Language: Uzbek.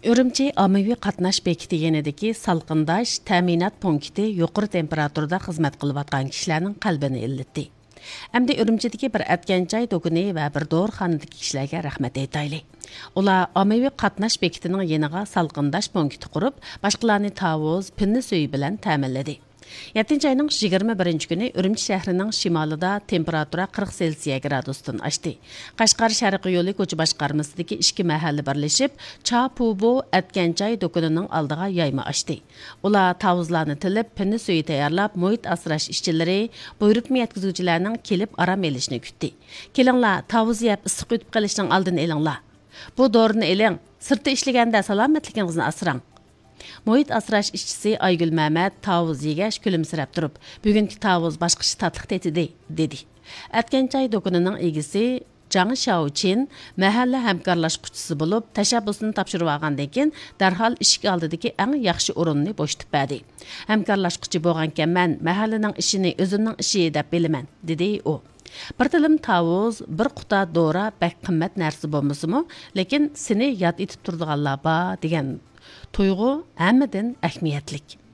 Үрімчі ommaviy qatnash bekiti yanidagi salqindash ta'minot punkti yuqori temperaturada xizmat qilayotgan kishilarning qalbini illitdi. Әмді үрімчідегі bir әткенчай дөгіні və bir doğurxanadagi kishilarga rahmat aytayli. Ular ommaviy qatnash bekitining yeniga salqindash punkti qurib, boshqalarni tavuz, pinni suyi bilan ta'minladi. 7 ayning 21 kuni Үрümçi shahrining shimolida temperatura 40 Selsiya gradusdan oshdi. Qashqar sharqiy yo'li ko'cha boshqarmasidagi 2 mahalla birlashib, Chapubo Atganjay do'konining oldiga yayma ochdi. Ular tavuzlarni tilib, pinni suyi tayyorlab, muhit asrash ishchilari, buyruqma yetkazuvchilarning kelib aram elishni kutdi. Kelinglar, tavuz yeb issiq o'tib qolishning oldini elinglar. Bu dorini eling, sirtda ishlaganda salomatligingizni asrang. Muhit asrash ishchisi Aygül Mehmet tavuz yegash kulimsirab turib, bugungi tavuz boshqacha tatliq tetidi, dedi. Atganjay do'konining egisi Zhang Xiaoqin mahalla hamkorlashuvchisi bo'lib, tashabbusni topshirib olgandan keyin darhol eshik oldidagi eng yaxshi o'rinni bo'shatib berdi. Hamkorlashuvchi bo'lgankan men mahallaning ishini o'zimning ishi deb bilaman, dedi u. Bir tilim tavuz, bir quta dora bak qimmat narsa bo'lmasimi, lekin seni yod etib turdiganlar bor degan Toyğu hammadan ahmiyatlik.